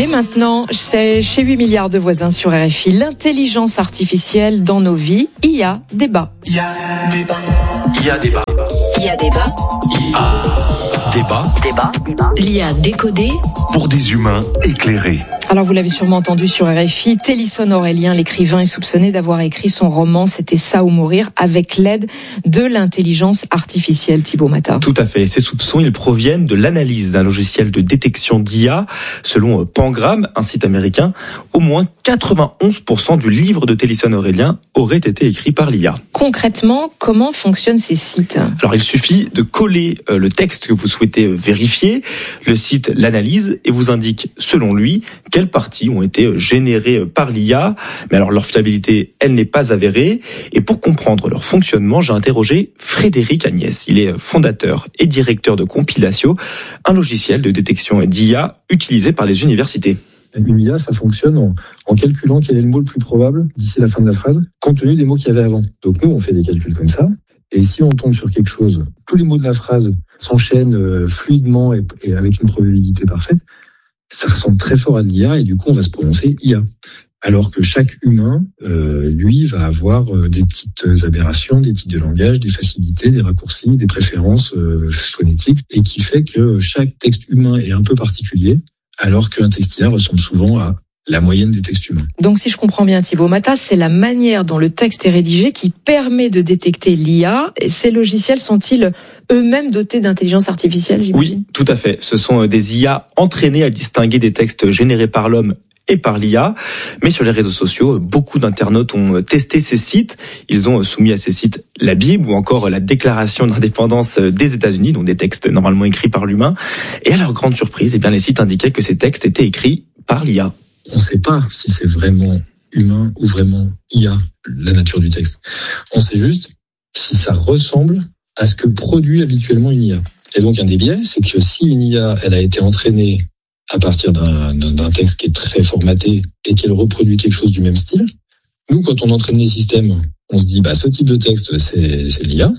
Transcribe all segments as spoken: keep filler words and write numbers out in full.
maintenant, c'est chez huit milliards de voisins sur R F I, l'intelligence artificielle dans nos vies. Il y a débat. Il y a débat. Il y a débat. Il y a débat. Il y a débat. Débat. L'I A décodé pour des humains éclairés. Alors vous l'avez sûrement entendu sur R F I, Télisson Aurélien, l'écrivain, est soupçonné d'avoir écrit son roman C'était ça ou mourir avec l'aide de l'intelligence artificielle. Thibaut Matin. Tout à fait. Ces soupçons, ils proviennent de l'analyse d'un logiciel de détection d'I A. Selon Pangram, un site américain, au moins quatre-vingt-onze pour cent du livre de Télisson Aurélien aurait été écrit par l'I A. Concrètement, comment fonctionnent ces sites ? Alors il suffit de coller le texte que vous souhaitez vérifier. Le site l'analyse et vous indique, selon lui, quelles parties ont été générées par l'I A. Mais alors leur fiabilité, elle n'est pas avérée. Et pour comprendre leur fonctionnement, j'ai interrogé Frédéric Agnès. Il est fondateur et directeur de Compilatio, un logiciel de détection d'I A utilisé par les universités. Une I A, ça fonctionne en, en calculant quel est le mot le plus probable d'ici la fin de la phrase, compte tenu des mots qu'il y avait avant. Donc nous, on fait des calculs comme ça. Et si on tombe sur quelque chose, tous les mots de la phrase s'enchaînent euh, fluidement et, et avec une probabilité parfaite, ça ressemble très fort à de l'I A et du coup, on va se prononcer I A. Alors que chaque humain, euh, lui, va avoir euh, des petites aberrations, des types de langage, des facilités, des raccourcis, des préférences euh, phonétiques, et qui fait que chaque texte humain est un peu particulier, alors qu'un texte I A ressemble souvent à la moyenne des textes humains. Donc si je comprends bien Thibaut Matas, c'est la manière dont le texte est rédigé qui permet de détecter l'I A. Et ces logiciels sont-ils eux-mêmes dotés d'intelligence artificielle, j'imagine ? Oui, tout à fait. Ce sont des I A entraînés à distinguer des textes générés par l'homme et par l'I A. Mais sur les réseaux sociaux, beaucoup d'internautes ont testé ces sites. Ils ont soumis à ces sites la Bible ou encore la Déclaration d'indépendance des États-Unis, donc des textes normalement écrits par l'humain. Et à leur grande surprise, eh bien, les sites indiquaient que ces textes étaient écrits par l'I A. On ne sait pas si c'est vraiment humain ou vraiment I A, la nature du texte. On sait juste si ça ressemble à ce que produit habituellement une I A. Et donc un des biais, c'est que si une I A, elle a été entraînée à partir d'un, d'un texte qui est très formaté et qu'elle reproduit quelque chose du même style, nous, quand on entraîne les systèmes, on se dit, bah, ce type de texte, c'est, c'est l'I A.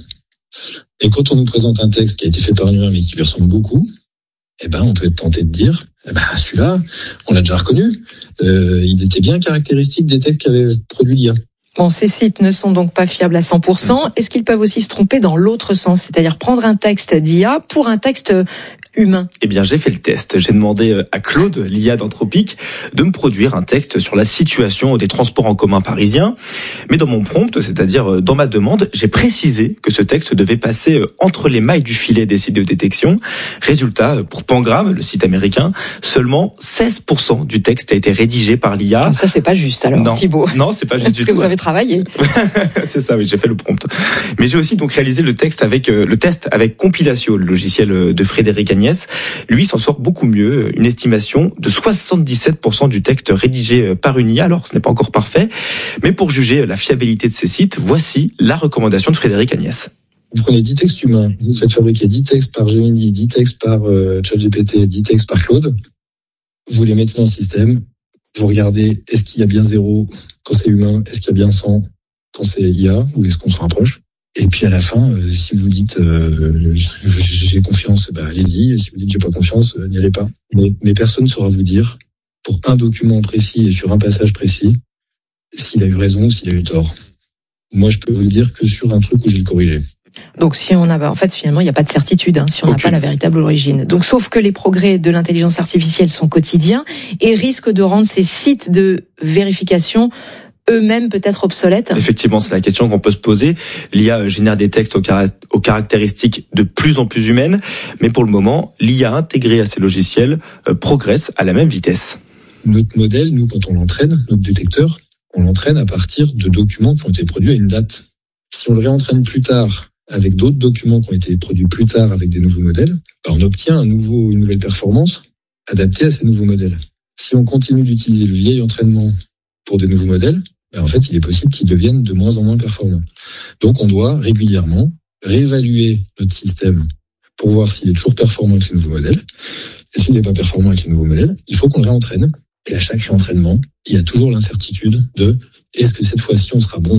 Et quand on nous présente un texte qui a été fait par un humain mais qui lui ressemble beaucoup, eh ben, on peut être tenté de dire, eh ben, celui-là, on l'a déjà reconnu. Euh, il était bien caractéristique des textes qu'avait produit l'I A. Bon, ces sites ne sont donc pas fiables à cent pour cent. Est-ce qu'ils peuvent aussi se tromper dans l'autre sens, c'est-à-dire prendre un texte d'I A pour un texte humain ? Eh bien, j'ai fait le test. J'ai demandé à Claude, l'I A d'Anthropic, de me produire un texte sur la situation des transports en commun parisiens. Mais dans mon prompt, c'est-à-dire dans ma demande, j'ai précisé que ce texte devait passer entre les mailles du filet des sites de détection. Résultat, pour Pangram, le site américain, seulement seize pour cent du texte a été rédigé par l'I A. Donc ça, c'est pas juste alors, non, Thibaut. Non, c'est pas juste du tout. Parce que vous avez travaillé. C'est ça, oui, j'ai fait le prompt. Mais j'ai aussi donc réalisé le texte avec euh, le test avec Compilatio, le logiciel de Frédéric Agnès. Lui s'en sort beaucoup mieux, une estimation de soixante-dix-sept pour cent du texte rédigé par une I A. Alors, ce n'est pas encore parfait, mais pour juger la fiabilité de ces sites, voici la recommandation de Frédéric Agnès. Vous prenez dix textes humains, vous faites fabriquer dix textes par Gemini, dix textes par euh, ChatGPT, dix textes par Claude, vous les mettez dans le système, vous regardez est-ce qu'il y a bien zéro quand c'est humain, est-ce qu'il y a bien cent quand c'est I A, ou est-ce qu'on se rapproche ? Et puis à la fin, euh, si vous dites euh, j'ai confiance, bah allez-y. Et si vous dites j'ai pas confiance, euh, n'y allez pas. Mais, mais personne ne saura vous dire, pour un document précis et sur un passage précis, s'il a eu raison ou s'il a eu tort. Moi, je peux vous le dire que sur un truc où j'ai le corrigé. Donc si on a, en fait, finalement, il n'y a pas de certitude, hein, si on n'a pas la véritable origine. Donc, sauf que les progrès de l'intelligence artificielle sont quotidiens et risquent de rendre ces sites de vérification eux-mêmes peut-être obsolètes. Effectivement, c'est la question qu'on peut se poser. L'I A génère des textes aux, car- aux caractéristiques de plus en plus humaines, mais pour le moment, l'I A intégrée à ces logiciels euh, progresse à la même vitesse. Notre modèle, nous, quand on l'entraîne, notre détecteur, on l'entraîne à partir de documents qui ont été produits à une date. Si on le réentraîne plus tard avec d'autres documents qui ont été produits plus tard avec des nouveaux modèles, ben on obtient un nouveau, une nouvelle performance adaptée à ces nouveaux modèles. Si on continue d'utiliser le vieil entraînement pour des nouveaux modèles, ben en fait, il est possible qu'ils deviennent de moins en moins performants. Donc, on doit régulièrement réévaluer notre système pour voir s'il est toujours performant avec les nouveaux modèles. Et s'il n'est pas performant avec les nouveaux modèles, il faut qu'on le réentraîne. Et à chaque réentraînement, il y a toujours l'incertitude de est-ce que cette fois-ci, on sera bon ou pas ?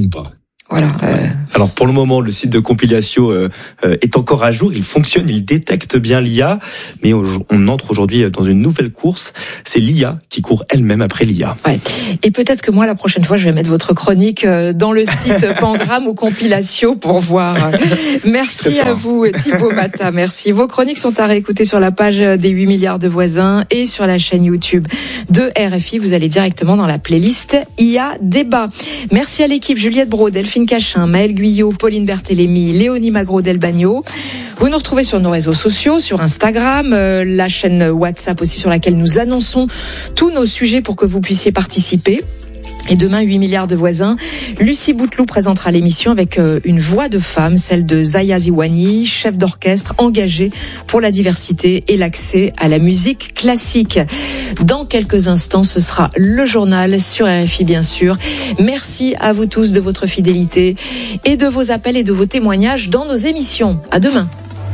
Voilà. Euh... Alors pour le moment, le site de Compilatio euh, euh, est encore à jour, il fonctionne, il détecte bien l'I A, mais on entre aujourd'hui dans une nouvelle course, c'est l'I A qui court elle-même après l'I A. Ouais. Et peut-être que moi, la prochaine fois, je vais mettre votre chronique dans le site Pangram ou Compilatio pour voir. Merci à vous, Thibaut Matta, merci. Vos chroniques sont à réécouter sur la page des huit milliards de voisins et sur la chaîne YouTube de R F I. Vous allez directement dans la playlist I A Débat. Merci à l'équipe, Juliette Brault, Delphine Cachin, Maëlle Guyot, Pauline Berthélémy, Léonie Magro-Delbagno. Vous nous retrouvez sur nos réseaux sociaux, sur Instagram, euh, la chaîne WhatsApp aussi sur laquelle nous annonçons tous nos sujets pour que vous puissiez participer. Et demain, huit milliards de voisins, Lucie Bouteloup présentera l'émission avec une voix de femme, celle de Zaya Ziwani, chef d'orchestre engagée pour la diversité et l'accès à la musique classique. Dans quelques instants, ce sera le journal sur R F I, bien sûr. Merci à vous tous de votre fidélité et de vos appels et de vos témoignages dans nos émissions. À demain.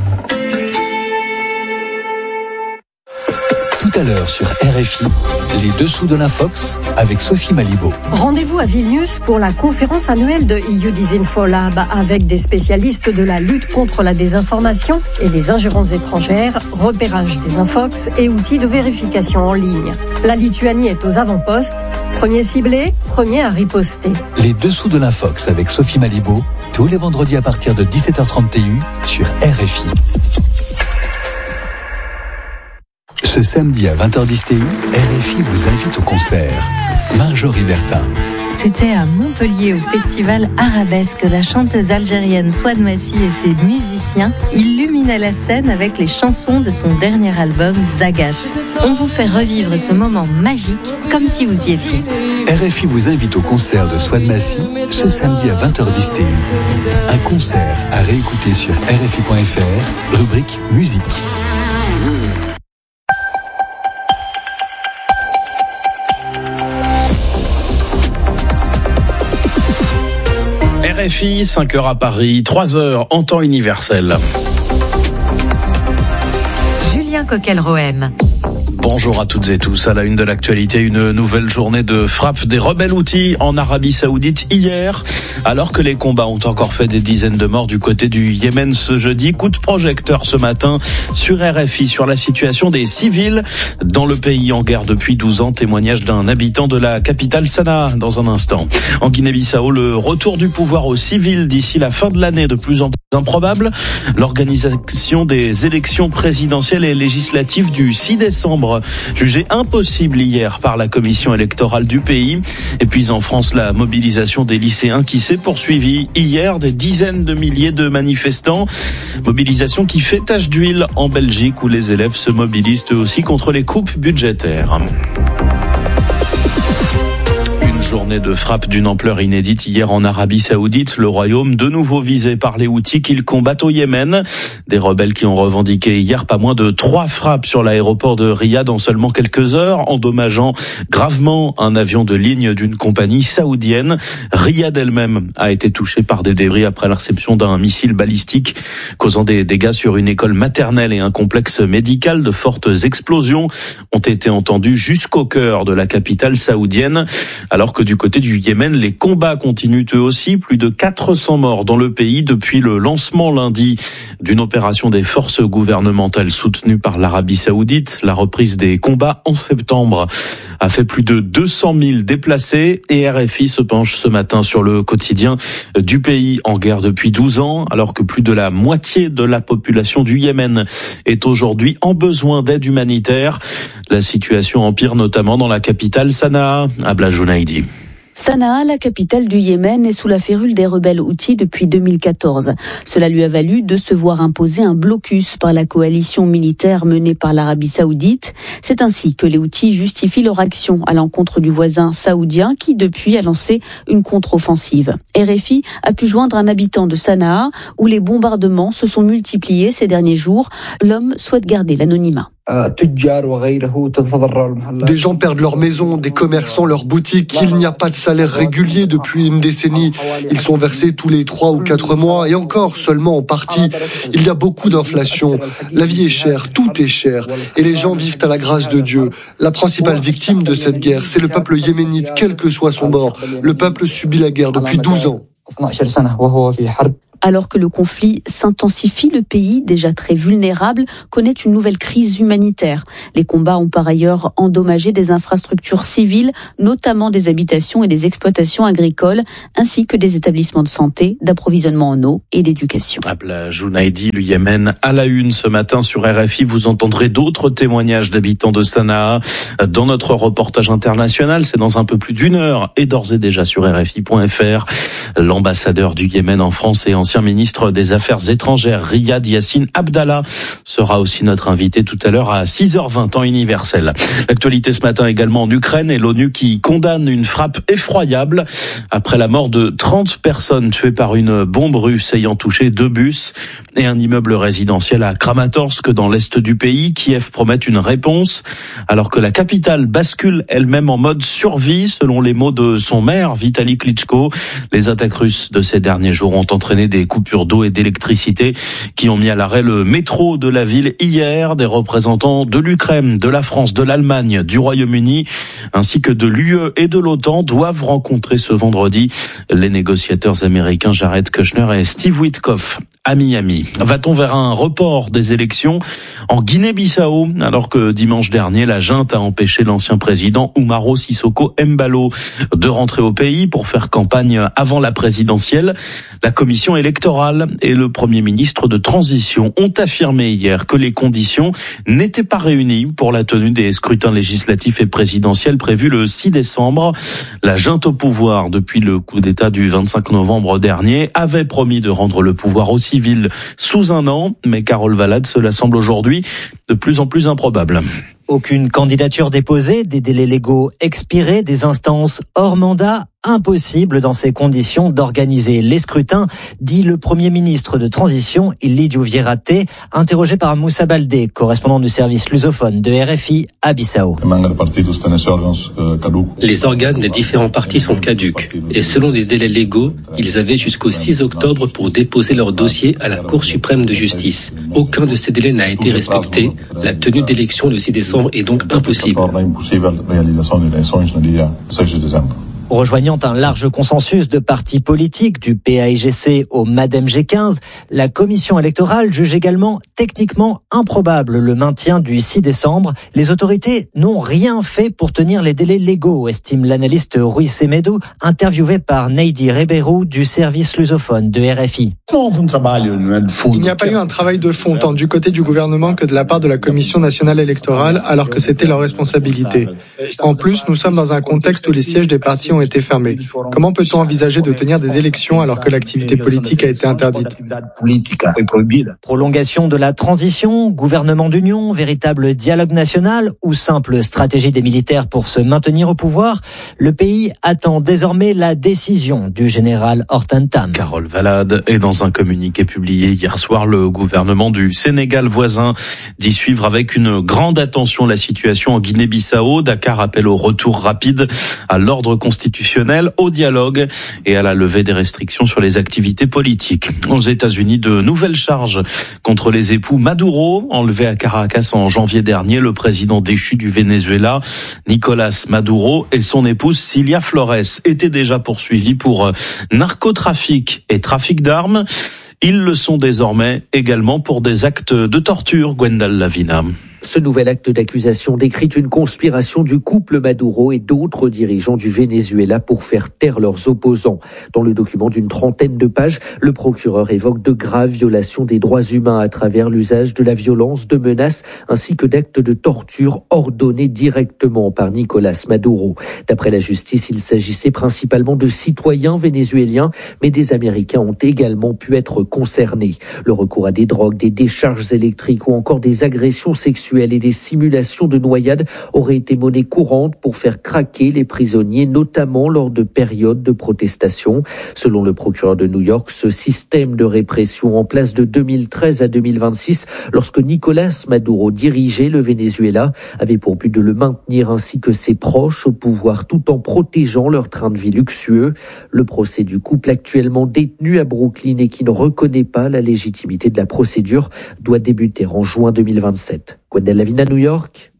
Tout à l'heure sur R F I, les dessous de l'Infox avec Sophie Malibaud. Rendez-vous à Vilnius pour la conférence annuelle de E U Disinfolab avec des spécialistes de la lutte contre la désinformation et les ingérences étrangères, repérage des infox et outils de vérification en ligne. La Lituanie est aux avant-postes. Premier ciblé, premier à riposter. Les dessous de l'Infox avec Sophie Malibaud, tous les vendredis à partir de dix-sept heures trente T U sur R F I. Ce samedi à vingt heures dix T U, R F I vous invite au concert. Marjorie Bertin. C'était à Montpellier au festival Arabesque. La chanteuse algérienne Souad Massi et ses musiciens illuminaient la scène avec les chansons de son dernier album Zagat. On vous fait revivre ce moment magique comme si vous y étiez. R F I vous invite au concert de Souad Massi ce samedi à vingt heures dix T U. Un concert à réécouter sur R F I point F R, rubrique musique. R F I, cinq heures à Paris, trois heures en temps universel. Julien Coquel-Rohem. Bonjour à toutes et tous. À la une de l'actualité, une nouvelle journée de frappe des rebelles Houthis en Arabie Saoudite hier, alors que les combats ont encore fait des dizaines de morts du côté du Yémen ce jeudi. Coup de projecteur ce matin sur R F I sur la situation des civils dans le pays en guerre depuis douze ans. Témoignage d'un habitant de la capitale Sanaa dans un instant. En Guinée-Bissau, le retour du pouvoir aux civils d'ici la fin de l'année de plus en plus improbable. L'organisation des élections présidentielles et législatives du six décembre, jugée impossible hier par la commission électorale du pays. Et puis en France, la mobilisation des lycéens qui s'est poursuivie hier, des dizaines de milliers de manifestants. Mobilisation qui fait tache d'huile en Belgique où les élèves se mobilisent eux aussi contre les coupes budgétaires. Journée de frappe d'une ampleur inédite hier en Arabie Saoudite. Le royaume de nouveau visé par les Houthis qu'ils combattent au Yémen. Des rebelles qui ont revendiqué hier pas moins de trois frappes sur l'aéroport de Riyad en seulement quelques heures, endommageant gravement un avion de ligne d'une compagnie saoudienne. Riyad elle-même a été touchée par des débris après la réception d'un missile balistique causant des dégâts sur une école maternelle et un complexe médical. De fortes explosions ont été entendues jusqu'au cœur de la capitale saoudienne, alors que du côté du Yémen, les combats continuent eux aussi. Plus de quatre cents morts dans le pays depuis le lancement lundi d'une opération des forces gouvernementales soutenues par l'Arabie Saoudite. La reprise des combats en septembre a fait plus de deux cent mille déplacés et R F I se penche ce matin sur le quotidien du pays en guerre depuis douze ans, alors que plus de la moitié de la population du Yémen est aujourd'hui en besoin d'aide humanitaire. La situation empire notamment dans la capitale Sanaa, Abla Jounaidi. Sanaa, la capitale du Yémen, est sous la férule des rebelles Houthis depuis deux mille quatorze. Cela lui a valu de se voir imposer un blocus par la coalition militaire menée par l'Arabie Saoudite. C'est ainsi que les Houthis justifient leur action à l'encontre du voisin saoudien qui, depuis, a lancé une contre-offensive. R F I a pu joindre un habitant de Sanaa où les bombardements se sont multipliés ces derniers jours. L'homme souhaite garder l'anonymat. Des gens perdent leur maison, des commerçants leur boutique. Il n'y a pas de salaire régulier depuis une décennie. Ils sont versés tous les trois ou quatre mois et encore seulement en partie. Il y a beaucoup d'inflation. La vie est chère, tout est cher. Et les gens vivent à la grâce de Dieu. La principale victime de cette guerre, c'est le peuple yéménite, quel que soit son bord. Le peuple subit la guerre depuis douze ans. Alors que le conflit s'intensifie, le pays, déjà très vulnérable, connaît une nouvelle crise humanitaire. Les combats ont par ailleurs endommagé des infrastructures civiles, notamment des habitations et des exploitations agricoles, ainsi que des établissements de santé, d'approvisionnement en eau et d'éducation. Abla Jounaidi, le Yémen, à la une ce matin sur R F I. Vous entendrez d'autres témoignages d'habitants de Sanaa dans notre reportage international. C'est dans un peu plus d'une heure et d'ores et déjà sur R F I point F R. L'ambassadeur du Yémen en France et ancien ministre des Affaires étrangères, Riyad Yassin Abdallah, sera aussi notre invité tout à l'heure à six heures vingt, temps universel. L'actualité ce matin également en Ukraine et l'ONU qui condamne une frappe effroyable après la mort de trente personnes tuées par une bombe russe ayant touché deux bus et un immeuble résidentiel à Kramatorsk dans l'est du pays. Kiev promet une réponse alors que la capitale bascule elle-même en mode survie selon les mots de son maire Vitali Klitschko. Les attaques russes de ces derniers jours ont entraîné des coupures d'eau et d'électricité qui ont mis à l'arrêt le métro de la ville hier. Des représentants de l'Ukraine, de la France, de l'Allemagne, du Royaume-Uni ainsi que de l'U E et de l'OTAN doivent rencontrer ce vendredi les négociateurs américains Jared Kushner et Steve Witkoff à Miami. Va-t-on vers un report des élections en Guinée-Bissau alors que dimanche dernier la junte a empêché l'ancien président Umaro Sissoko Embalo de rentrer au pays pour faire campagne avant la présidentielle? La commission électorale et le premier ministre de transition ont affirmé hier que les conditions n'étaient pas réunies pour la tenue des scrutins législatifs et présidentiels prévus le six décembre. La junte au pouvoir depuis le coup d'État du vingt-cinq novembre dernier avait promis de rendre le pouvoir aux civils sous un an, mais Carole Valade, cela semble aujourd'hui de plus en plus improbable. Aucune candidature déposée, des délais légaux expirés, des instances hors mandat. Impossible dans ces conditions d'organiser les scrutins, dit le Premier ministre de transition, Ilidio Vierate, interrogé par Moussa Baldé, correspondant du service lusophone de R F I à Bissau. Les organes des différents partis sont caducs et selon les délais légaux, ils avaient jusqu'au six octobre pour déposer leur dossier à la Cour suprême de justice. Aucun de ces délais n'a été respecté. La tenue d'élections le six décembre est donc impossible. Rejoignant un large consensus de partis politiques du P A I G C au MADEM G quinze, la commission électorale juge également techniquement improbable le maintien du six décembre. Les autorités n'ont rien fait pour tenir les délais légaux, estime l'analyste Rui Semedo, interviewé par Neidi Ribeiro du service lusophone de R F I. Il n'y a pas eu un travail de fond tant du côté du gouvernement que de la part de la Commission nationale électorale alors que c'était leur responsabilité. En plus, nous sommes dans un contexte où les sièges des partis ont été fermés. Comment peut-on envisager de tenir des élections alors que l'activité politique a été interdite? Prolongation de la transition, gouvernement d'union, véritable dialogue national ou simple stratégie des militaires pour se maintenir au pouvoir? Le pays attend désormais la décision du général Hortan Tam. Carole Valade est dans un communiqué publié hier soir. Le gouvernement du Sénégal voisin dit suivre avec une grande attention la situation en Guinée-Bissau. Dakar appelle au retour rapide à l'ordre constitutionnel, au dialogue et à la levée des restrictions sur les activités politiques. Aux États-Unis, de nouvelles charges contre les époux Maduro, enlevés à Caracas en janvier dernier. Le président déchu du Venezuela, Nicolas Maduro, et son épouse Cilia Flores étaient déjà poursuivis pour narcotrafic et trafic d'armes. Ils le sont désormais également pour des actes de torture. Gwendal Lavina. Ce nouvel acte d'accusation décrit une conspiration du couple Maduro et d'autres dirigeants du Venezuela pour faire taire leurs opposants. Dans le document d'une trentaine de pages, le procureur évoque de graves violations des droits humains à travers l'usage de la violence, de menaces ainsi que d'actes de torture ordonnés directement par Nicolas Maduro. D'après la justice, il s'agissait principalement de citoyens vénézuéliens, mais des Américains ont également pu être concernés. Le recours à des drogues, des décharges électriques ou encore des agressions sexuelles et des simulations de noyade auraient été monnaie courante pour faire craquer les prisonniers, notamment lors de périodes de protestation. Selon le procureur de New York, ce système de répression en place de deux mille treize à deux mille vingt-six, lorsque Nicolas Maduro dirigeait le Venezuela, avait pour but de le maintenir ainsi que ses proches au pouvoir tout en protégeant leur train de vie luxueux. Le procès du couple actuellement détenu à Brooklyn et qui ne reconnaît pas la légitimité de la procédure doit débuter en juin deux mille vingt-sept. Gwendal Lavina, New York,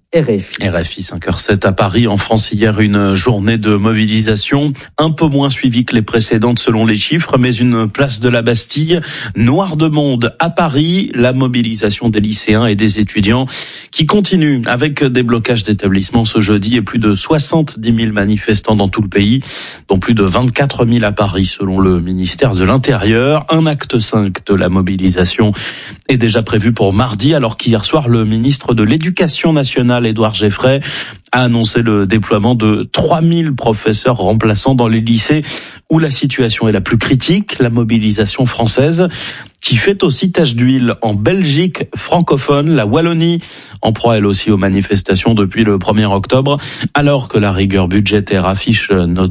R F I. R F I cinq heures sept à Paris. En France, hier, une journée de mobilisation un peu moins suivie que les précédentes selon les chiffres, mais une place de la Bastille noire de monde à Paris. La mobilisation des lycéens et des étudiants qui continue avec des blocages d'établissements ce jeudi et plus de soixante-dix mille manifestants dans tout le pays, dont plus de vingt-quatre mille à Paris selon le ministère de l'Intérieur. Un acte cinq de la mobilisation est déjà prévu pour mardi, alors qu'hier soir, le ministre de l'Éducation nationale, Édouard Geffray, a annoncé le déploiement de trois mille professeurs remplaçants dans les lycées où la situation est la plus critique. La mobilisation française qui fait aussi tache d'huile en Belgique francophone, la Wallonie en proie elle aussi aux manifestations depuis le premier octobre, alors que la rigueur budgétaire affiche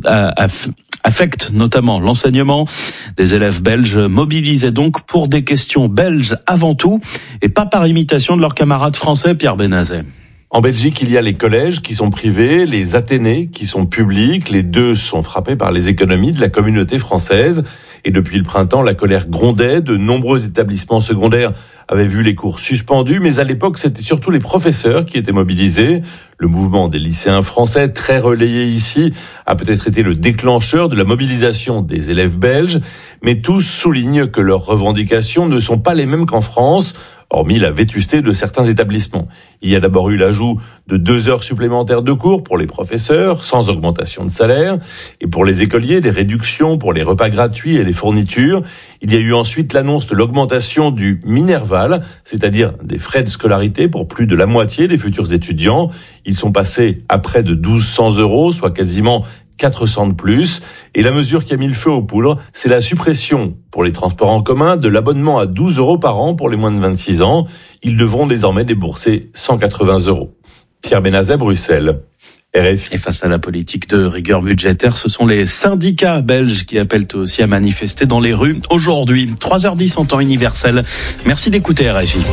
affecte notamment l'enseignement. Des élèves belges mobilisés donc pour des questions belges avant tout et pas par imitation de leurs camarades français. Pierre Benazet. En Belgique, il y a les collèges qui sont privés, les athénées qui sont publics. Les deux sont frappés par les économies de la communauté française. Et depuis le printemps, la colère grondait. De nombreux établissements secondaires avaient vu les cours suspendus. Mais à l'époque, c'était surtout les professeurs qui étaient mobilisés. Le mouvement des lycéens français, très relayé ici, a peut-être été le déclencheur de la mobilisation des élèves belges. Mais tous soulignent que leurs revendications ne sont pas les mêmes qu'en France, hormis la vétusté de certains établissements. Il y a d'abord eu l'ajout de deux heures supplémentaires de cours pour les professeurs, sans augmentation de salaire, et pour les écoliers, des réductions pour les repas gratuits et les fournitures. Il y a eu ensuite l'annonce de l'augmentation du Minerval, c'est-à-dire des frais de scolarité pour plus de la moitié des futurs étudiants. Ils sont passés à près de douze cents euros, soit quasiment quatre cents de plus. Et la mesure qui a mis le feu aux poudres, c'est la suppression pour les transports en commun de l'abonnement à douze euros par an pour les moins de vingt-six ans. Ils devront désormais débourser cent quatre-vingts euros. Pierre Benazet, Bruxelles. R F I. Et face à la politique de rigueur budgétaire, ce sont les syndicats belges qui appellent aussi à manifester dans les rues aujourd'hui. trois heures dix en temps universel. Merci d'écouter R F I.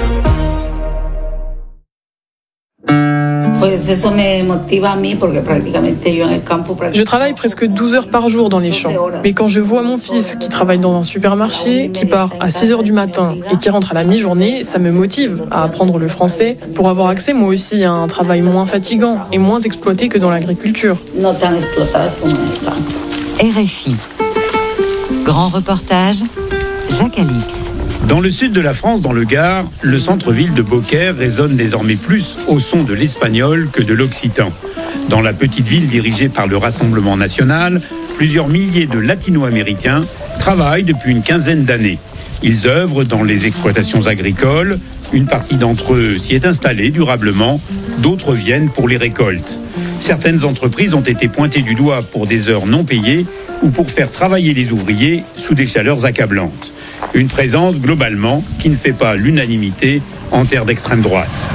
Je travaille presque douze heures par jour dans les champs. Mais quand je vois mon fils qui travaille dans un supermarché, qui part à six heures du matin et qui rentre à la mi-journée, ça me motive à apprendre le français pour avoir accès moi aussi à un travail moins fatigant et moins exploité que dans l'agriculture. R F I. Grand reportage, Jacques Alix. Dans le sud de la France, dans le Gard, le centre-ville de Beaucaire résonne désormais plus au son de l'espagnol que de l'occitan. Dans la petite ville dirigée par le Rassemblement national, plusieurs milliers de latino-américains travaillent depuis une quinzaine d'années. Ils œuvrent dans les exploitations agricoles. Une partie d'entre eux s'y est installée durablement, d'autres viennent pour les récoltes. Certaines entreprises ont été pointées du doigt pour des heures non payées ou pour faire travailler les ouvriers sous des chaleurs accablantes. Une présence, globalement, qui ne fait pas l'unanimité en terre d'extrême droite.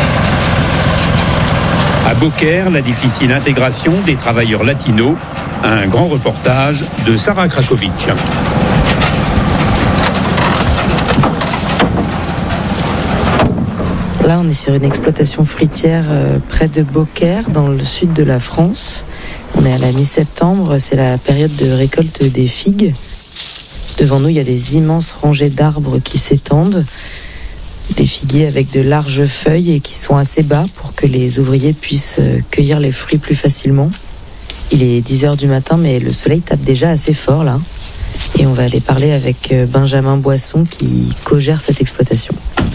À Beaucaire, la difficile intégration des travailleurs latinos. Un grand reportage de Sarah Krakovic. Là, on est sur une exploitation fruitière près de Beaucaire, dans le sud de la France. On est à la mi-septembre, c'est la période de récolte des figues. Devant nous, il y a des immenses rangées d'arbres qui s'étendent, des figuiers avec de larges feuilles et qui sont assez bas pour que les ouvriers puissent cueillir les fruits plus facilement. Il est dix heures du matin, mais le soleil tape déjà assez fort là. Et on va aller parler avec Benjamin Boisson qui co-gère cette exploitation.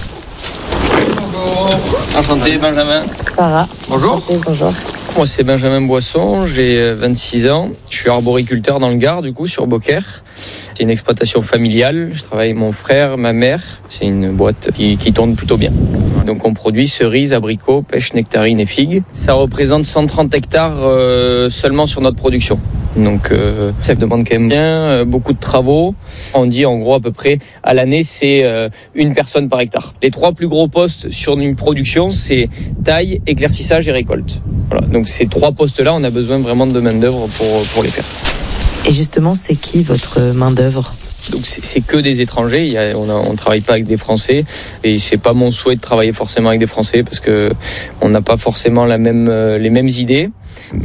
Enchanté, Benjamin. Sarah. Bonjour. Enchanté, bonjour. Moi, c'est Benjamin Boisson, j'ai vingt-six ans. Je suis arboriculteur dans le Gard, du coup, sur Beaucaire. C'est une exploitation familiale. Je travaille avec mon frère, ma mère. C'est une boîte qui, qui tourne plutôt bien. Donc, on produit cerises, abricots, pêches, nectarines et figues. Ça représente cent trente hectares euh, seulement sur notre production. Donc, euh, ça demande quand même bien, euh, beaucoup de travaux. On dit en gros à peu près à l'année, c'est euh, une personne par hectare. Les trois plus gros postes sur une production, c'est taille, éclaircissage et récolte. Voilà. Donc, ces trois postes-là, on a besoin vraiment de main-d'œuvre pour, pour les faire. Et justement, c'est qui votre main-d'œuvre ? Donc c'est, c'est que des étrangers. Il y a, on a, on travaille pas avec des Français et c'est pas mon souhait de travailler forcément avec des Français parce que on n'a pas forcément la même, euh, les mêmes idées. C'est-à-dire ?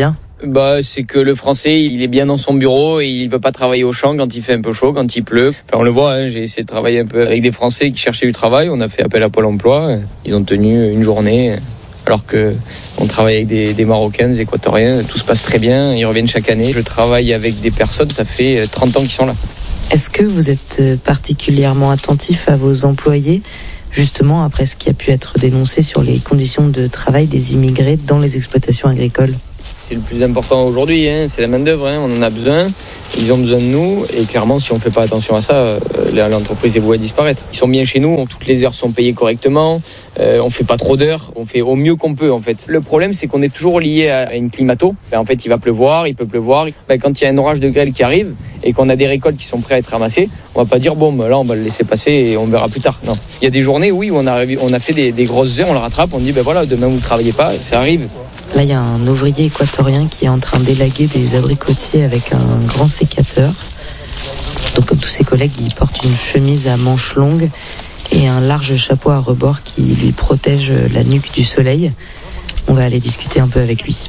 Bah, c'est que le Français, il est bien dans son bureau et il veut pas travailler au champ quand il fait un peu chaud, quand il pleut. Enfin, on le voit, hein, j'ai essayé de travailler un peu avec des Français qui cherchaient du travail. On a fait appel à Pôle emploi. Ils ont tenu une journée. alors que on travaille avec des, des Marocains, des Équatoriens, tout se passe très bien, ils reviennent chaque année. Je travaille avec des personnes, ça fait trente ans qu'ils sont là. Est-ce que vous êtes particulièrement attentif à vos employés, justement après ce qui a pu être dénoncé sur les conditions de travail des immigrés dans les exploitations agricoles ? C'est le plus important aujourd'hui, hein, c'est la main-d'œuvre, hein, on en a besoin, ils ont besoin de nous, et clairement, si on ne fait pas attention à ça, euh, l'entreprise est vouée à disparaître. Ils sont bien chez nous, toutes les heures sont payées correctement, euh, on ne fait pas trop d'heures, on fait au mieux qu'on peut en fait. Le problème, c'est qu'on est toujours lié à une climato. En fait, il va pleuvoir, il peut pleuvoir. Ben, quand il y a un orage de grêle qui arrive et qu'on a des récoltes qui sont prêtes à être ramassées, on ne va pas dire bon, ben là, on va le laisser passer et on verra plus tard. Non. Il y a des journées, oui, où on a, on a fait des, des grosses heures, on le rattrape, on dit ben voilà, demain vous ne travaillez pas, ça arrive. Là, il y a un ouvrier équatorien qui est en train d'élaguer des abricotiers avec un grand sécateur. Donc, comme tous ses collègues, il porte une chemise à manches longues et un large chapeau à rebord qui lui protège la nuque du soleil. On va aller discuter un peu avec lui.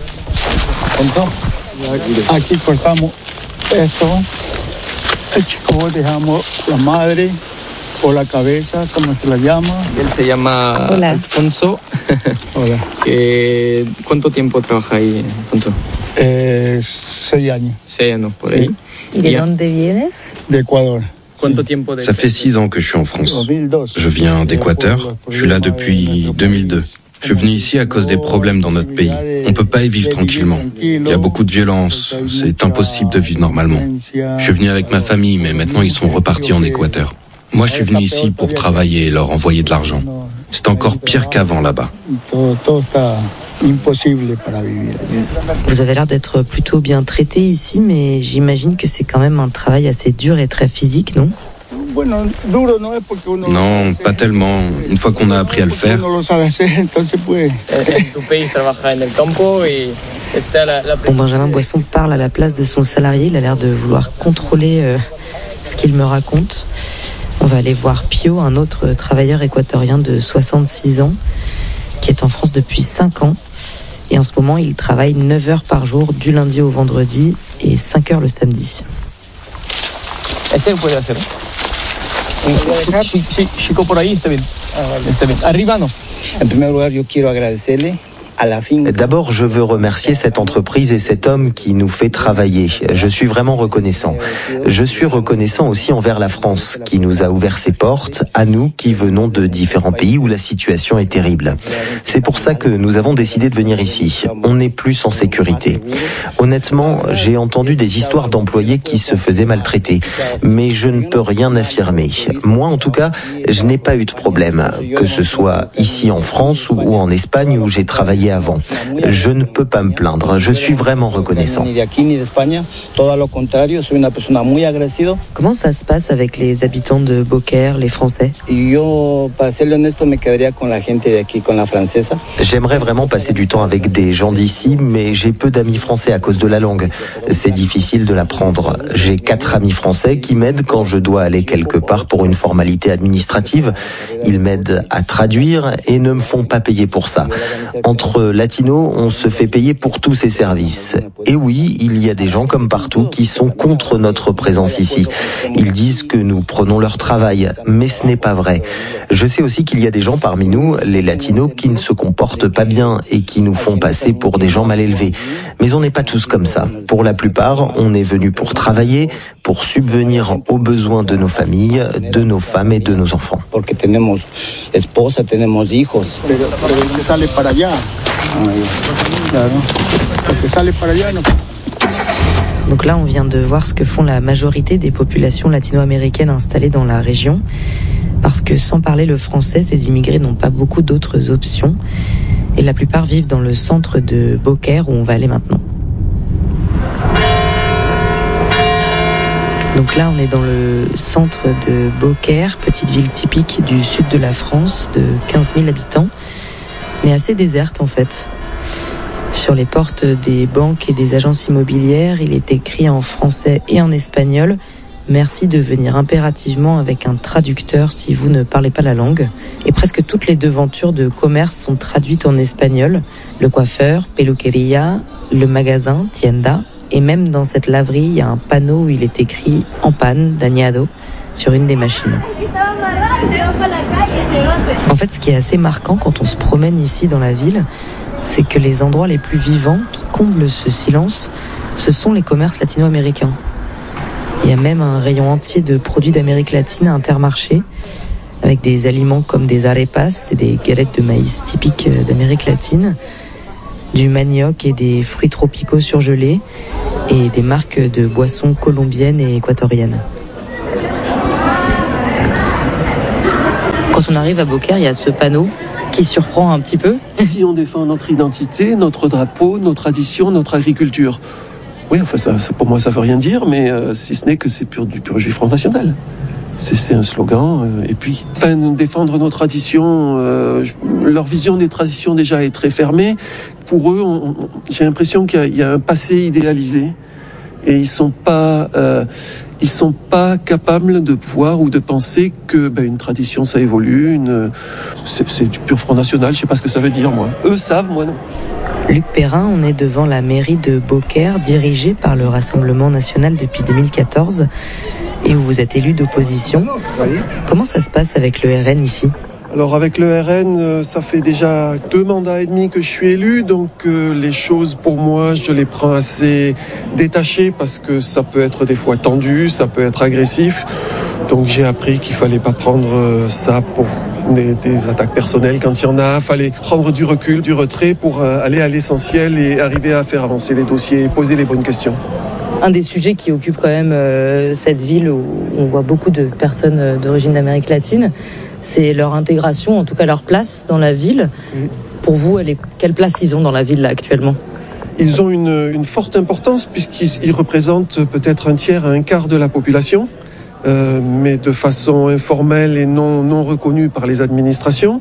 Aquí cortamos esto, el chico dejamos la madre o la cabeza, como se la llama. Él se llama Hola. Alfonso. Hola. Eh, ¿Cuánto tiempo trabaja ahí, Alfonso? Eh, seis años. Seis años, por ahí. ¿Y de dónde vienes? De Ecuador. Ça fait six ans que je suis en France. Je viens d'Équateur. Je suis là depuis deux mille deux. Je suis venu ici à cause des problèmes dans notre pays. On ne peut pas y vivre tranquillement. Il y a beaucoup de violence. C'est impossible de vivre normalement. Je suis venu avec ma famille, mais maintenant ils sont repartis en Équateur. Moi, je suis venu ici pour travailler et leur envoyer de l'argent. C'est encore pire qu'avant là-bas. Vous avez l'air d'être plutôt bien traité ici, mais j'imagine que c'est quand même un travail assez dur et très physique, non ? Non, pas tellement. Une fois qu'on a appris à le faire. Bon, Benjamin Boisson parle à la place de son salarié. Il a l'air de vouloir contrôler euh, ce qu'il me raconte. On va aller voir Pio, un autre travailleur équatorien de soixante-six ans, qui est en France depuis cinq ans. Et en ce moment, il travaille neuf heures par jour, du lundi au vendredi, et cinq heures le samedi. Chico por ahí, está bien. Está bien. Arriba no. En primer lugar, yo quiero agradecerle. D'abord, je veux remercier cette entreprise et cet homme qui nous fait travailler. Je suis vraiment reconnaissant. Je suis reconnaissant aussi envers la France, qui nous a ouvert ses portes, à nous qui venons de différents pays où la situation est terrible. C'est pour ça que nous avons décidé de venir ici. On n'est plus en sécurité. Honnêtement, j'ai entendu des histoires d'employés qui se faisaient maltraiter, mais je ne peux rien affirmer. Moi, en tout cas, je n'ai pas eu de problème, que ce soit ici en France ou en Espagne où j'ai travaillé avant. Je ne peux pas me plaindre. Je suis vraiment reconnaissant. Comment ça se passe avec les habitants de Beaucaire, les Français ? J'aimerais vraiment passer du temps avec des gens d'ici, mais j'ai peu d'amis français à cause de la langue. C'est difficile de l'apprendre. J'ai quatre amis français qui m'aident quand je dois aller quelque part pour une formalité administrative. Ils m'aident à traduire et ne me font pas payer pour ça. Entre latinos, on se fait payer pour tous ces services. Et oui, il y a des gens comme partout qui sont contre notre présence ici. Ils disent que nous prenons leur travail, mais ce n'est pas vrai. Je sais aussi qu'il y a des gens parmi nous, les latinos, qui ne se comportent pas bien et qui nous font passer pour des gens mal élevés. Mais on n'est pas tous comme ça. Pour la plupart, on est venu pour travailler, pour subvenir aux besoins de nos familles, de nos femmes et de nos enfants. Porque tenemos esposa, tenemos hijos. Pero, pero que sale para allá. Claro. Porque sale para allá, no. Donc là, on vient de voir ce que font la majorité des populations latino-américaines installées dans la région. Parce que sans parler le français, ces immigrés n'ont pas beaucoup d'autres options. Et la plupart vivent dans le centre de Beaucaire où on va aller maintenant. Donc là, on est dans le centre de Beaucaire, petite ville typique du sud de la France, de quinze mille habitants, mais assez déserte en fait. Sur les portes des banques et des agences immobilières, il est écrit en français et en espagnol « Merci de venir impérativement avec un traducteur si vous ne parlez pas la langue ». Et presque toutes les devantures de commerce sont traduites en espagnol. Le coiffeur, peluquería, le magasin, tienda. Et même dans cette laverie, il y a un panneau où il est écrit « En panne, dañado » sur une des machines. En fait, ce qui est assez marquant quand on se promène ici dans la ville, c'est que les endroits les plus vivants qui comblent ce silence, ce sont les commerces latino-américains. Il y a même un rayon entier de produits d'Amérique latine à Intermarché, avec des aliments comme des arepas, c'est des galettes de maïs typiques d'Amérique latine, du manioc et des fruits tropicaux surgelés, et des marques de boissons colombiennes et équatoriennes. Quand on arrive à Beaucaire, il y a ce panneau qui surprend un petit peu. Si on défend notre identité, notre drapeau, nos traditions, notre agriculture. Oui, enfin, ça, ça, pour moi, ça veut rien dire, mais euh, si ce n'est que c'est pur, du pur jus Front National. C'est, c'est un slogan. Euh, et puis, enfin, défendre nos traditions, euh, je, leur vision des traditions déjà est très fermée. Pour eux, on, on, j'ai l'impression qu'il y a, il y a un passé idéalisé, et ils sont pas, euh, ils sont pas capables de voir ou de penser que ben, une tradition ça évolue. Une, c'est, c'est du pur Front National. Je sais pas ce que ça veut dire, moi. Eux savent, moi non. Luc Perrin, on est devant la mairie de Beaucaire, dirigée par le Rassemblement national depuis deux mille quatorze, et où vous êtes élu d'opposition. Comment ça se passe avec le R N ici ? Alors avec le R N, ça fait déjà deux mandats et demi que je suis élu, donc euh, les choses pour moi, je les prends assez détachées parce que ça peut être des fois tendu, ça peut être agressif. Donc j'ai appris qu'il fallait pas prendre ça pour Des, des attaques personnelles quand il y en a. Il fallait prendre du recul, du retrait pour euh, aller à l'essentiel et arriver à faire avancer les dossiers et poser les bonnes questions. Un des sujets qui occupe quand même euh, cette ville où on voit beaucoup de personnes euh, d'origine d'Amérique latine, c'est leur intégration, en tout cas leur place dans la ville. Mmh. Pour vous, elle est, quelle place ils ont dans la ville là, actuellement ? Ils ont une, une forte importance puisqu'ils ils représentent peut-être un tiers à un quart de la population. Euh, mais de façon informelle et non, non reconnue par les administrations.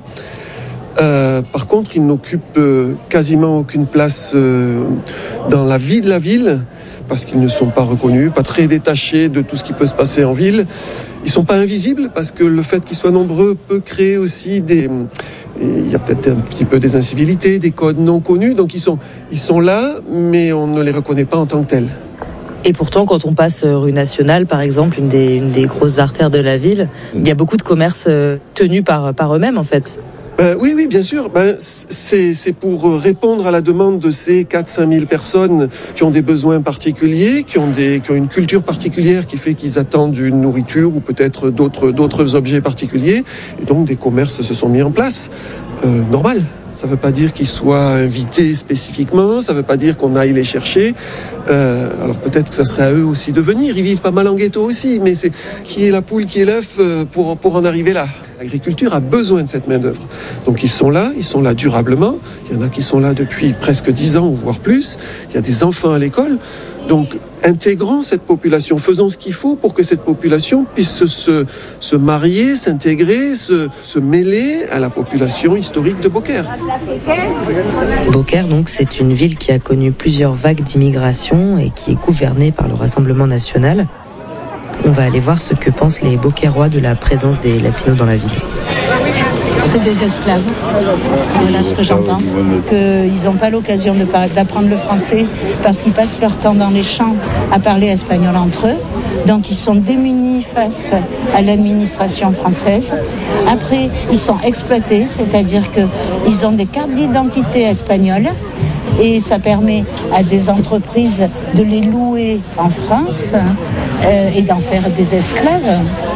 Euh, par contre, ils n'occupent euh, quasiment aucune place euh, dans la vie de la ville, parce qu'ils ne sont pas reconnus, pas très détachés de tout ce qui peut se passer en ville. Ils ne sont pas invisibles, parce que le fait qu'ils soient nombreux peut créer aussi des... Il y a peut-être un petit peu des incivilités, des codes non connus, donc ils sont, ils sont là, mais on ne les reconnaît pas en tant que tels. Et pourtant, quand on passe rue Nationale, par exemple, une des, une des grosses artères de la ville, il y a beaucoup de commerces tenus par, par eux-mêmes, en fait. Ben, oui, oui, bien sûr. Ben, c'est, c'est pour répondre à la demande de ces quatre à cinq mille personnes qui ont des besoins particuliers, qui ont, des, qui ont une culture particulière qui fait qu'ils attendent une nourriture ou peut-être d'autres, d'autres objets particuliers. Et donc, des commerces se sont mis en place. Euh, normal. Ça ne veut pas dire qu'ils soient invités spécifiquement, ça ne veut pas dire qu'on aille les chercher. Euh, alors peut-être que ça serait à eux aussi de venir, ils vivent pas mal en ghetto aussi, mais c'est qui est la poule, qui est l'œuf pour, pour en arriver là. L'agriculture a besoin de cette main-d'œuvre. Donc ils sont là, ils sont là durablement. Il y en a qui sont là depuis presque dix ans ou voire plus. Il y a des enfants à l'école. Donc intégrons cette population, faisons ce qu'il faut pour que cette population puisse se, se, se marier, s'intégrer, se, se mêler à la population historique de Beaucaire. Beaucaire, donc, c'est une ville qui a connu plusieurs vagues d'immigration et qui est gouvernée par le Rassemblement national. On va aller voir ce que pensent les Beaucairois de la présence des Latinos dans la ville. C'est des esclaves. Voilà ce que j'en pense. Qu'ils n'ont pas l'occasion de par- d'apprendre le français parce qu'ils passent leur temps dans les champs à parler espagnol entre eux. Donc ils sont démunis face à l'administration française. Après, ils sont exploités, c'est-à-dire qu'ils ont des cartes d'identité espagnoles. Et ça permet à des entreprises de les louer en France euh, et d'en faire des esclaves.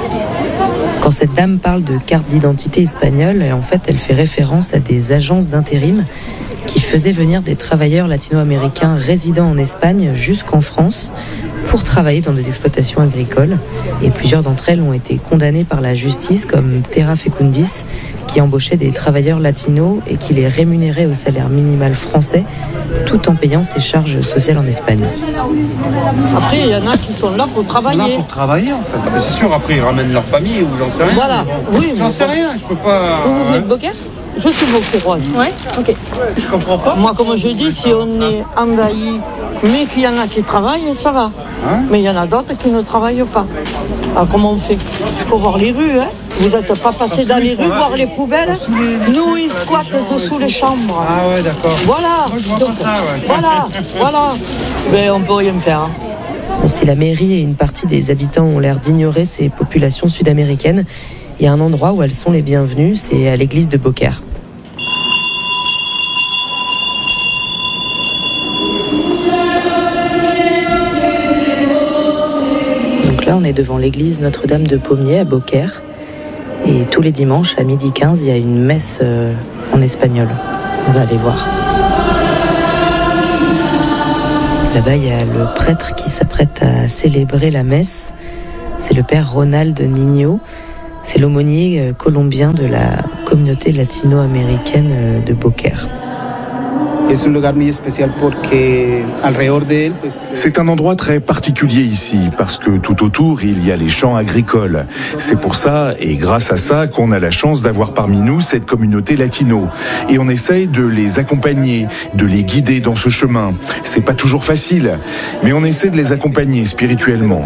Quand cette dame parle de carte d'identité espagnole, en fait, elle fait référence à des agences d'intérim qui faisaient venir des travailleurs latino-américains résidant en Espagne jusqu'en France pour travailler dans des exploitations agricoles. Et plusieurs d'entre elles ont été condamnées par la justice, comme Terra Fecundis, qui embauchait des travailleurs latinos et qui les rémunérait au salaire minimal français, tout en payant ses charges sociales en Espagne. Après, il y en a qui sont là pour travailler. Ils sont là pour travailler, en fait. Mais c'est sûr, après, ils ramènent leur famille ou j'en sais rien. Voilà, bon, oui. J'en sais rien, je peux pas... Vous, vous venez de Beaucaire ? Je suis beaucairoise. Ouais, ok. Je comprends pas. Moi, comme je dis, si on est envahi, mais qu'il y en a qui travaillent, ça va. Hein? Mais il y en a d'autres qui ne travaillent pas. Alors comment on fait ? Il faut voir les rues, hein. Vous n'êtes pas passé dans les rues, voir les poubelles. Nous, ils squattent dessous les chambres. Ah ouais, d'accord. Voilà. Moi, je vois Donc, pas ça, ouais. Voilà, voilà. Mais on peut rien faire. Hein. Bon, si la mairie et une partie des habitants ont l'air d'ignorer ces populations sud-américaines, Il y a un endroit où elles sont les bienvenues, c'est à l'église de Beaucaire. Donc là, on est devant l'église Notre-Dame de Pommiers à Beaucaire. Et tous les dimanches, à midi quinze, il y a une messe euh, en espagnol. On va aller voir. Là-bas, il y a le prêtre qui s'apprête à célébrer la messe. C'est le père Ronald Niño. C'est l'aumônier colombien de la communauté latino-américaine de Beaucaire. C'est un endroit très particulier ici, parce que tout autour, il y a les champs agricoles. C'est pour ça, et grâce à ça, qu'on a la chance d'avoir parmi nous cette communauté latino. Et on essaye de les accompagner, de les guider dans ce chemin. C'est pas toujours facile, mais on essaie de les accompagner spirituellement.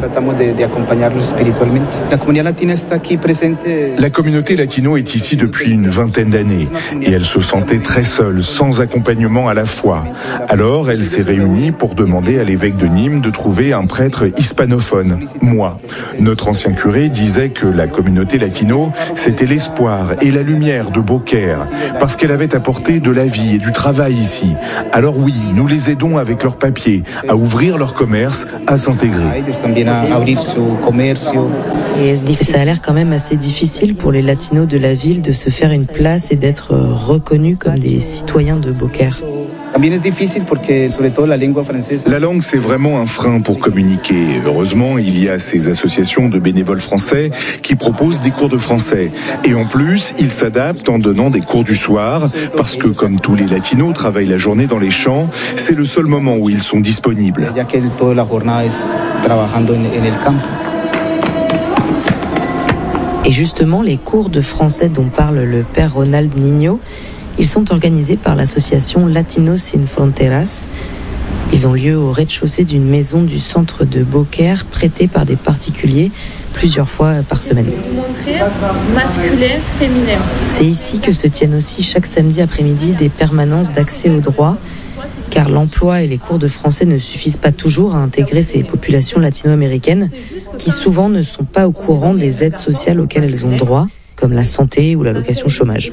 La communauté latino est ici depuis une vingtaine d'années, et elle se sentait très seule, sans accompagnement à la fois. Alors, elle s'est réunie pour demander à l'évêque de Nîmes de trouver un prêtre hispanophone, moi. Notre ancien curé disait que la communauté latino, c'était l'espoir et la lumière de Beaucaire, parce qu'elle avait apporté de la vie et du travail ici. Alors oui, nous les aidons avec leurs papiers, à ouvrir leur commerce, à s'intégrer. Et ça a l'air quand même assez difficile pour les latinos de la ville de se faire une place et d'être reconnus comme des citoyens de Beaucaire. La langue, c'est vraiment un frein pour communiquer. Heureusement, il y a ces associations de bénévoles français qui proposent des cours de français. Et en plus, ils s'adaptent en donnant des cours du soir, parce que comme tous les latinos travaillent la journée dans les champs, c'est le seul moment où ils sont disponibles. Et justement, les cours de français dont parle le père Ronald Niño, ils sont organisés par l'association Latinos Sin Fronteras. Ils ont lieu au rez-de-chaussée d'une maison du centre de Beaucaire, prêtée par des particuliers plusieurs fois par semaine. Masculin, féminin. C'est ici que se tiennent aussi chaque samedi après-midi des permanences d'accès au droit, car l'emploi et les cours de français ne suffisent pas toujours à intégrer ces populations latino-américaines qui souvent ne sont pas au courant des aides sociales auxquelles elles ont droit, comme la santé ou l'allocation chômage.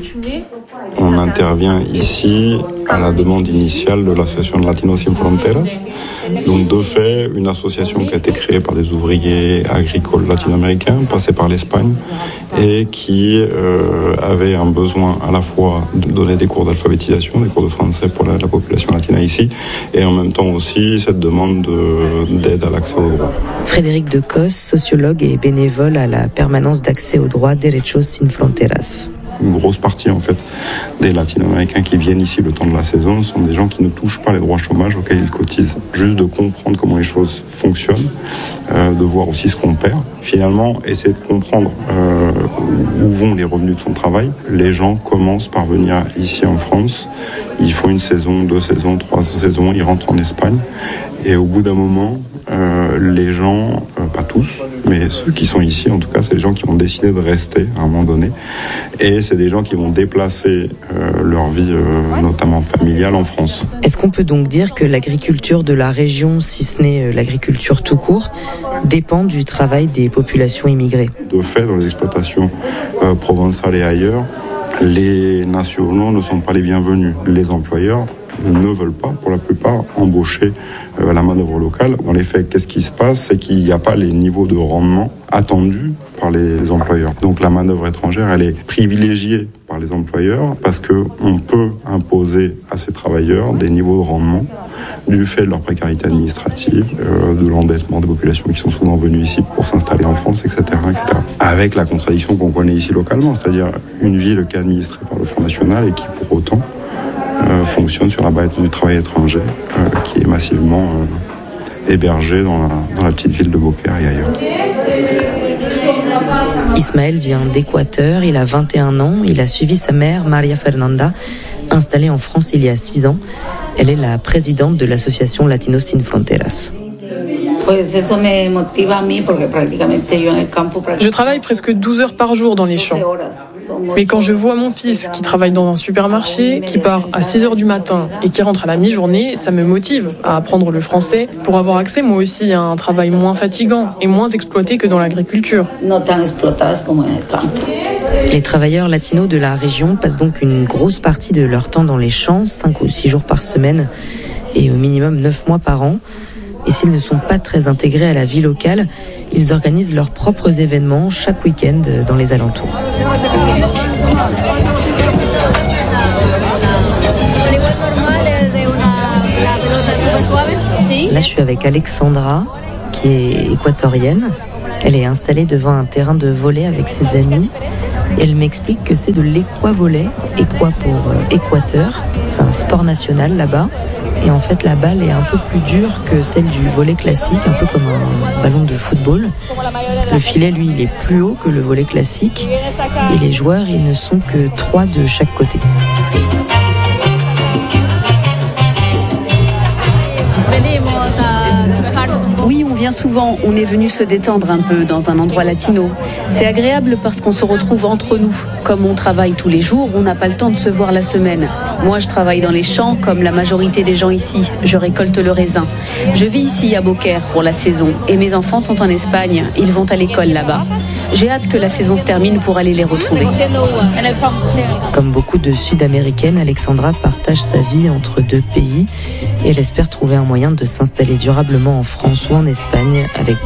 On intervient ici à la demande initiale de l'association Latinos Sin Fronteras. Donc de fait, une association qui a été créée par des ouvriers agricoles latino-américains, passés par l'Espagne, et qui euh, avait un besoin à la fois de donner des cours d'alphabétisation, des cours de français pour la, la population latina ici, et en même temps aussi cette demande de, d'aide à l'accès au droit. Frédéric Decos, sociologue et bénévole à la permanence d'accès au droit Derechos Sin Fronteras. Une grosse partie en fait des latino-américains qui viennent ici le temps de la saison sont des gens qui ne touchent pas les droits chômage auxquels ils cotisent. Juste de comprendre comment les choses fonctionnent, euh, de voir aussi ce qu'on perd. Finalement, essayer de comprendre euh, où vont les revenus de son travail. Les gens commencent par venir ici en France, ils font une saison, deux saisons, trois saisons, ils rentrent en Espagne et au bout d'un moment, euh, les gens, euh, pas tous, mais ceux qui sont ici, en tout cas, c'est les gens qui ont décidé de rester à un moment donné. Et c'est des gens qui vont déplacer euh, leur vie, euh, notamment familiale, en France. Est-ce qu'on peut donc dire que l'agriculture de la région, si ce n'est l'agriculture tout court, dépend du travail des populations immigrées ? De fait, dans les exploitations euh, provençales et ailleurs, les nationaux ne sont pas les bienvenus. Les employeurs ne veulent pas, pour la plupart, embaucher euh, la main-d'œuvre locale. Dans les faits, qu'est-ce qui se passe ? C'est qu'il n'y a pas les niveaux de rendement attendus par les employeurs. Donc la main-d'œuvre étrangère, elle est privilégiée par les employeurs parce qu'on peut imposer à ces travailleurs des niveaux de rendement du fait de leur précarité administrative, euh, de l'endettement des populations qui sont souvent venues ici pour s'installer en France, et cetera, et cetera. Avec la contradiction qu'on connaît ici localement, c'est-à-dire une ville qui est administrée par le Fonds national et qui, pour autant, euh, fonctionne sur la base du travail étranger, euh, qui est massivement euh, hébergé dans la, dans la petite ville de Beaucaire et ailleurs. Ismaël vient d'Équateur, il a vingt et un ans, il a suivi sa mère, Maria Fernanda, installée en France il y a six ans. Elle est la présidente de l'association Latinos Sin Fronteras. Je travaille presque douze heures par jour dans les champs. Mais quand je vois mon fils qui travaille dans un supermarché, qui part à six heures du matin et qui rentre à la mi-journée, ça me motive à apprendre le français pour avoir accès moi aussi à un travail moins fatigant et moins exploité que dans l'agriculture. Les travailleurs latinos de la région passent donc une grosse partie de leur temps dans les champs, cinq ou six jours par semaine et au minimum neuf mois par an. Et s'ils ne sont pas très intégrés à la vie locale, ils organisent leurs propres événements chaque week-end dans les alentours. Là, je suis avec Alexandra, qui est équatorienne. Elle est installée devant un terrain de volley avec ses amis. Et elle m'explique que c'est de l'équavolley, équa pour euh, Équateur. C'est un sport national là-bas. Et en fait, la balle est un peu plus dure que celle du volley classique, un peu comme un ballon de football. Le filet, lui, il est plus haut que le volley classique. Et les joueurs, ils ne sont que trois de chaque côté. Oui, on vient souvent, on est venu se détendre un peu dans un endroit latino. C'est agréable parce qu'on se retrouve entre nous. Comme on travaille tous les jours, on n'a pas le temps de se voir la semaine. Moi, je travaille dans les champs comme la majorité des gens ici. Je récolte le raisin. Je vis ici à Beaucaire pour la saison et mes enfants sont en Espagne. Ils vont à l'école là-bas. J'ai hâte que la saison se termine pour aller les retrouver. Comme beaucoup de Sud-Américaines, Alexandra partage sa vie entre deux pays et elle espère trouver un moyen de s'installer durablement en France ou en Espagne avec